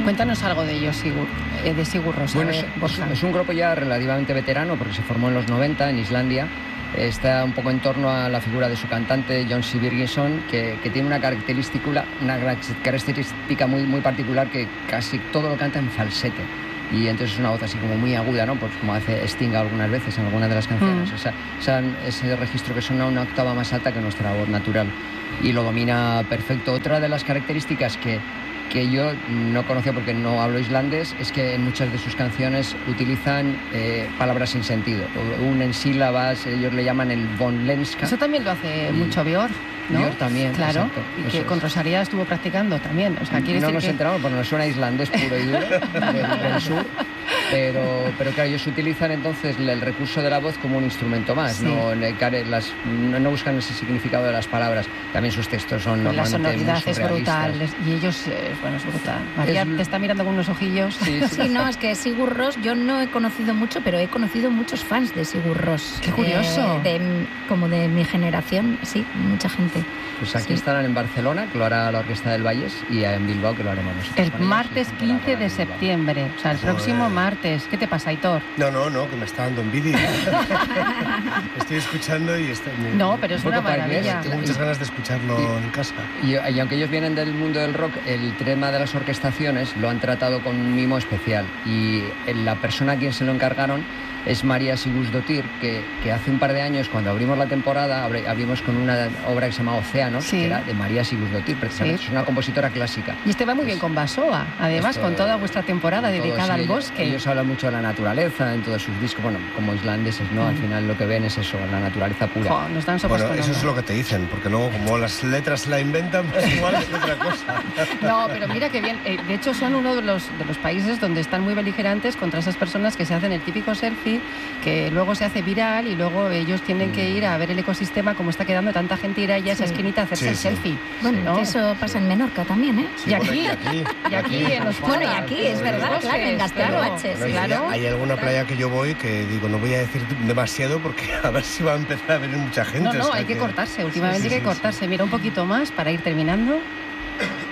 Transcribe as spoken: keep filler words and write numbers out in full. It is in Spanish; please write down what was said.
Cuéntanos algo de ellos, Sigur, eh, de Sigur Rós. Bueno, ver, es, es un grupo ya relativamente veterano porque se formó en los noventa en Islandia. Está un poco en torno a la figura de su cantante, Jónsi Birgisson, que, que tiene una característica, una característica muy, muy particular, que casi todo lo canta en falsete. Y entonces es una voz así como muy aguda, ¿no? Pues como hace Sting algunas veces en algunas de las canciones. Mm. O sea, o sea, ese registro que suena una octava más alta que nuestra voz natural. Y lo domina perfecto. Otra de las características que... que yo no conocía porque no hablo islandés, es que en muchas de sus canciones utilizan eh, palabras sin sentido, unen sílabas, ellos le llaman el vonlenska. Eso también lo hace y mucho Björk, ¿no? Björk también, claro, exacto, y que con Rosalía estuvo practicando también. O sea, no decir nos que... enteramos porque nos suena islandés puro y duro del, del sur, pero, pero claro, ellos utilizan entonces el recurso de la voz como un instrumento más, sí. no, las, no, no buscan ese significado de las palabras. También sus textos son pues normalmente la sonoridad muy es brutal y ellos, eh, bueno, es brutal. María es... te está mirando con unos ojillos. Sí, sí. sí, no, es que Sigur Rós yo no he conocido mucho, pero he conocido muchos fans de Sigur Rós. Qué curioso. Eh, de, como de mi generación, sí, mucha gente. Pues aquí sí. estarán en Barcelona, que lo hará la Orquesta del Valles, y en Bilbao, que lo haremos nosotros. El martes quince de septiembre, o sea, el Joder. próximo martes. ¿Qué te pasa, Aitor? No, no, no, que me está dando envidia. Estoy escuchando y... Está, me, no, pero es una maravilla. Tengo muchas ganas de escucharlo y, en casa. Y, y aunque ellos vienen del mundo del rock, el tema de las orquestaciones lo han tratado con un mimo especial. Y la persona a quien se lo encargaron es María Sigurðardóttir, que, que hace un par de años, cuando abrimos la temporada, abrimos con una obra que se llama Océanos, sí. que era de María Sigurðardóttir, precisamente. Sí. Es una compositora clásica. Y este va muy pues, bien con Basoa, además, con toda vuestra temporada dedicada todo, sí, al ellos, bosque. Ellos hablan mucho de la naturaleza en todos sus discos, bueno, como islandeses, ¿no? Mm. Al final lo que ven es eso, la naturaleza pura. Jo, nos dan bueno, eso es lo que te dicen, porque luego como las letras se la inventan, pues igual es otra cosa. No, pero mira que bien. Eh, de hecho, son uno de los, de los países donde están muy beligerantes contra esas personas que se hacen el típico selfie, que luego se hace viral y luego ellos tienen que ir a ver el ecosistema, como está quedando tanta gente, ir allá a esa sí. esquinita a hacerse sí, el sí. selfie. Bueno, ¿no? que eso pasa en Menorca también, ¿eh? Sí, y, bueno, aquí, y aquí, y aquí, y en los Bueno, y aquí, es verdad, bosques, claro, en Gaztelugatxe. Bueno, claro. Hay alguna playa que yo voy que digo, no voy a decir demasiado porque a ver si va a empezar a venir mucha gente. No, no, o sea hay que, que cortarse, últimamente sí, sí, hay que sí, cortarse. Sí. Mira, un poquito más para ir terminando.